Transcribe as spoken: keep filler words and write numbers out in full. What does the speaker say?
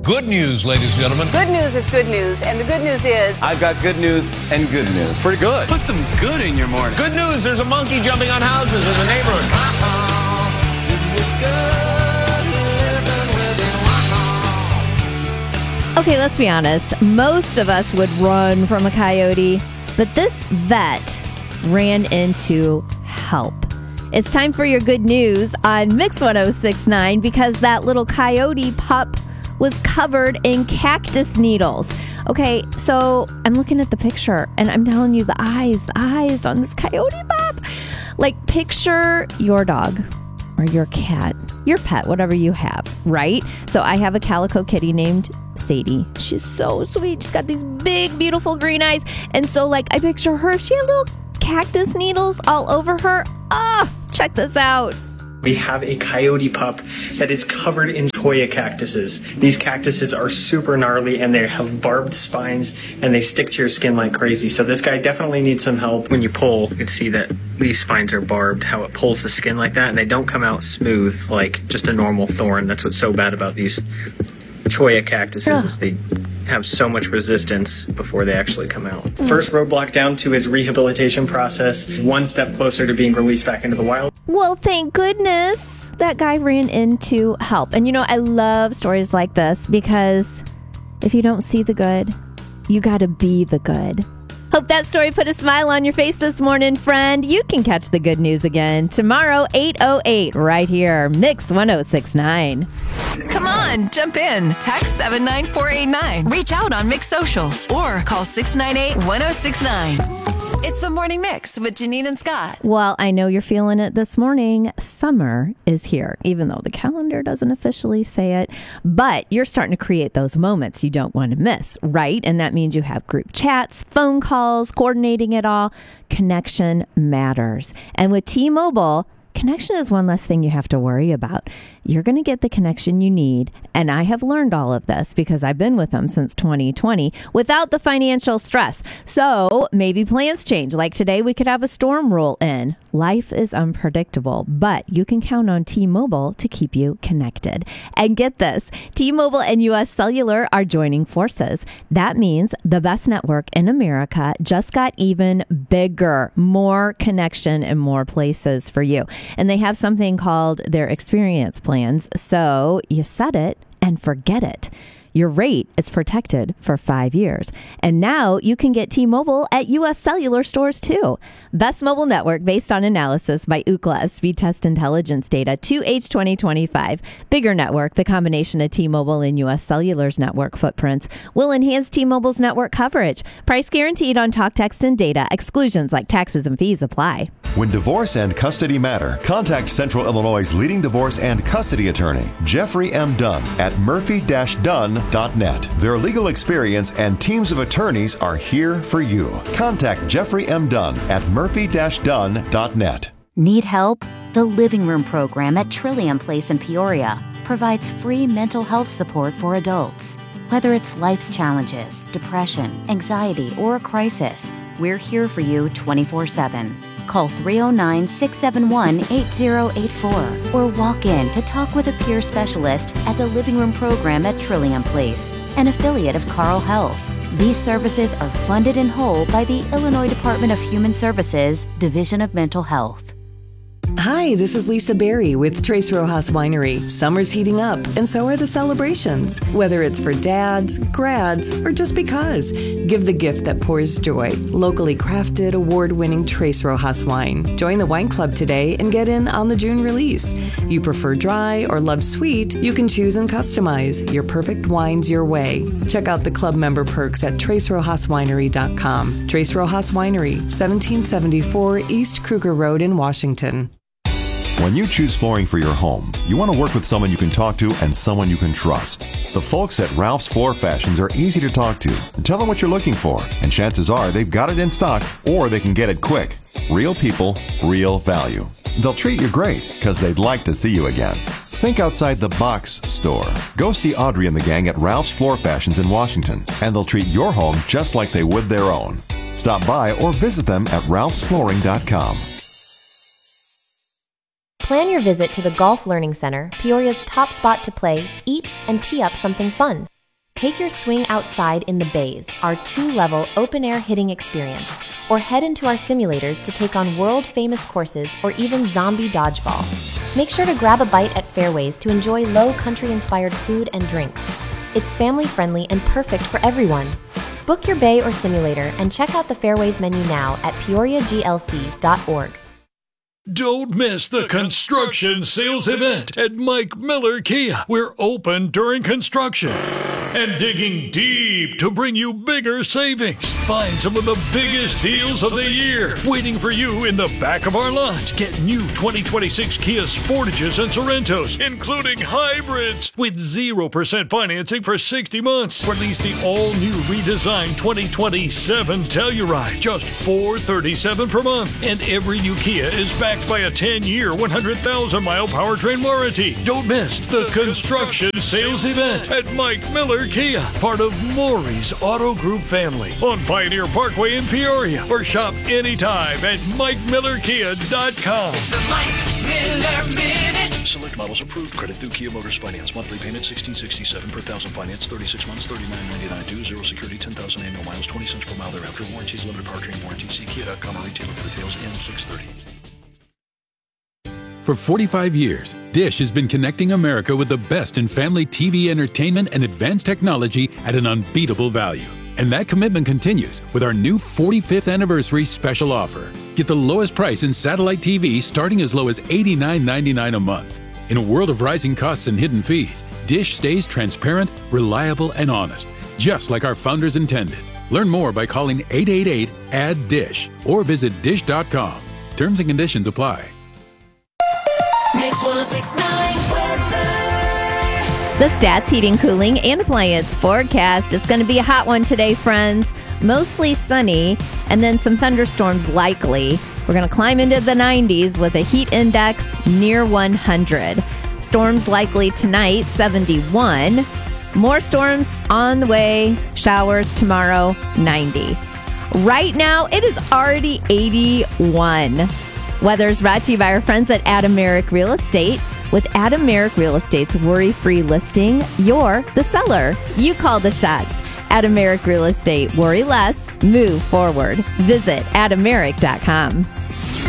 Good news, ladies and gentlemen. Good news is good news, and the good news is... I've got good news and good news. Pretty good. Put some good in your morning. Good news, there's a monkey jumping on houses in the neighborhood. Okay, let's be honest. Most of us would run from a coyote, but this vet ran into help. It's time for your good news on Mix one oh six point nine because that little coyote pup was covered in cactus needles. Okay, so I'm looking at the picture and I'm telling you the eyes, the eyes on this coyote pup. Like, picture your dog or your cat, your pet, whatever you have, right? So I have a calico kitty named Sadie. She's so sweet. She's got these big, beautiful green eyes. And so, like, I picture her. She had little cactus needles all over her. Ah, check this out. We have a coyote pup that is covered in cholla cactuses. These cactuses are super gnarly and they have barbed spines and they stick to your skin like crazy. So this guy definitely needs some help. When you pull, you can see that these spines are barbed, how it pulls the skin like that, and they don't come out smooth like just a normal thorn. That's what's so bad about these cholla cactuses is they have so much resistance before they actually come out. First roadblock down to his rehabilitation process, one step closer to being released back into the wild. Well, thank goodness that guy ran into help. And you know, I love stories like this because if you don't see the good, you got to be the good. Hope that story put a smile on your face this morning, friend. You can catch the good news again tomorrow, eight oh eight, right here, Mix one oh six point nine. Come on, jump in. Text seven nine four eight nine. Reach out on Mix Socials or call six nine eight, one oh six nine. It's the Morning Mix with Janine and Scott. Well, I know you're feeling it this morning. Summer is here, even though the calendar doesn't officially say it. But you're starting to create those moments you don't want to miss, right? And that means you have group chats, phone calls, coordinating it all. Connection matters. And with T-Mobile, connection is one less thing you have to worry about. You're going to get the connection you need. And I have learned all of this because I've been with them since twenty twenty without the financial stress. So maybe plans change. Like today, we could have a storm roll in. Life is unpredictable, but you can count on T-Mobile to keep you connected. And get this, T-Mobile and U S Cellular are joining forces. That means the best network in America just got even bigger, more connection in more places for you. And they have something called their experience plans. So you set it and forget it. Your rate is protected for five years. And now you can get T-Mobile at U S Cellular stores too. Best mobile network based on analysis by Ookla of Speed Test Intelligence data to H twenty twenty-five. Bigger network, the combination of T-Mobile and U S Cellular's network footprints will enhance T-Mobile's network coverage. Price guaranteed on talk, text, and data. Exclusions like taxes and fees apply. When divorce and custody matter, contact Central Illinois' leading divorce and custody attorney, Jeffrey M. Dunn, at murphy dash dunn dot net. Their legal experience and teams of attorneys are here for you. Contact Jeffrey M. Dunn at murphy dash dunn dot net. Need help? The Living Room program at Trillium Place in Peoria provides free mental health support for adults. Whether it's life's challenges, depression, anxiety, or a crisis, we're here for you twenty-four seven. Call three oh nine, six seven one, eight oh eight four or walk in to talk with a peer specialist at the Living Room program at Trillium Place, an affiliate of Carle Health. These services are funded in whole by the Illinois Department of Human Services, Division of Mental Health. Hi, this is Lisa Berry with Tres Rojas Winery. Summer's heating up, and so are the celebrations. Whether it's for dads, grads, or just because, give the gift that pours joy. Locally crafted, award-winning Tres Rojas wine. Join the wine club today and get in on the June release. You prefer dry or love sweet? You can choose and customize your perfect wines your way. Check out the club member perks at tres rojas winery dot com. Tres Rojas Winery, seventeen seventy-four East Kruger Road in Washington. When you choose flooring for your home, you want to work with someone you can talk to and someone you can trust. The folks at Ralph's Floor Fashions are easy to talk to. Tell them what you're looking for, and chances are they've got it in stock or they can get it quick. Real people, real value. They'll treat you great because they'd like to see you again. Think outside the box store. Go see Audrey and the gang at Ralph's Floor Fashions in Washington, and they'll treat your home just like they would their own. Stop by or visit them at ralphs flooring dot com. Plan your visit to the Golf Learning Center, Peoria's top spot to play, eat, and tee up something fun. Take your swing outside in the bays, our two-level open-air hitting experience, or head into our simulators to take on world-famous courses or even zombie dodgeball. Make sure to grab a bite at Fairways to enjoy low country-inspired food and drinks. It's family-friendly and perfect for everyone. Book your bay or simulator and check out the Fairways menu now at peoria g l c dot org. Don't miss the construction sales event at Mike Miller Kia. We're open during construction and digging deep to bring you bigger savings. Find some of the biggest deals of the year waiting for you in the back of our lot. Get new twenty twenty-six Kia Sportages and Sorrentos, including hybrids, with zero percent financing for sixty months. Release the all-new redesigned twenty twenty-seven Telluride, just four hundred thirty-seven dollars per month. And every new Kia is backed by a ten-year, one hundred thousand mile powertrain warranty. Don't miss the construction sales event at Mike Miller Kia, part of Maury's Auto Group family on Pioneer Parkway in Peoria, or shop anytime at mike miller kia dot com. The Mike Miller Minute. Select models approved. Credit through Kia Motors Finance. Monthly payment sixteen sixty-seven per thousand finance. thirty-six months, thirty-nine ninety-nine due. Zero security, ten thousand annual miles, twenty cents per mile thereafter. Warranties, limited powertrain warranty. See kia dot com or retailer for details. N six thirty. For forty-five years, Dish has been connecting America with the best in family T V entertainment and advanced technology at an unbeatable value. And that commitment continues with our new forty-fifth anniversary special offer. Get the lowest price in satellite T V starting as low as eighty-nine ninety-nine a month. In a world of rising costs and hidden fees, Dish stays transparent, reliable, and honest, just like our founders intended. Learn more by calling eight eight eight, A D D I S H or visit dish dot com. Terms and conditions apply. Mix one oh six point nine weather. The Stats Heating, Cooling, and Appliance forecast. It's going to be a hot one today, friends. Mostly sunny, and then some thunderstorms likely. We're going to climb into the nineties with a heat index near one hundred. Storms likely tonight, seventy-one. More storms on the way. Showers tomorrow, ninety. Right now, it is already eighty-one. Weather is brought to you by our friends at Adam Merrick Real Estate. With Adam Merrick Real Estate's worry-free listing, you're the seller. You call the shots. Adam Merrick Real Estate. Worry less. Move forward. Visit adam merrick dot com.